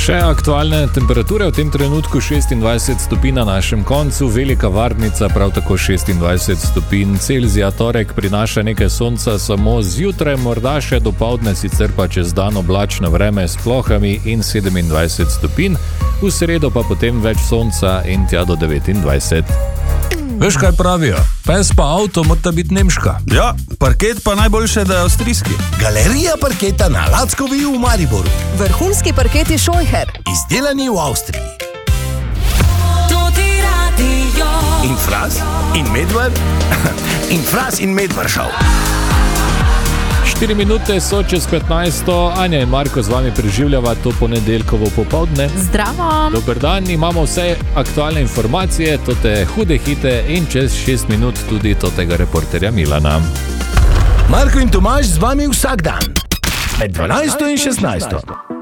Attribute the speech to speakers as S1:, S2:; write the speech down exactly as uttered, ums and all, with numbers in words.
S1: Še aktualne temperature, v tem trenutku šestindvajset stopinj na našem koncu, Velika Varnica prav tako šestindvajset stopinj Celzija, torek prinaša nekaj sonca samo zjutraj, morda še dopoldne, sicer pa čez dan oblačno vreme s plohami in sedemindvajset stopinj, v sredo pa potem več sonca in tja do devetindvajset.
S2: Veš, kaj pravijo? Pes pa avto morata biti nemška.
S3: Ja, parket pa najboljše, da je avstrijski.
S4: Galerija parketa na Lackovi v Mariboru.
S5: Vrhunski parketi Scheucher.
S4: Izdelani v Avstriji.
S6: Tudi radio.
S4: In Fras in Medvard. In Fras in Medvard šel.
S1: Štiri minute so čez petnajsto, Anja in Marko z vami preživljava to ponedeljkovo popoldne.
S7: Zdravo!
S1: Dober dan, imamo vse aktualne informacije, tote hude hite in čez šest minut tudi totega reporterja Milana.
S4: Marko in Tomaž z vami vsak dan. Med dvanajsto in šestnajsto.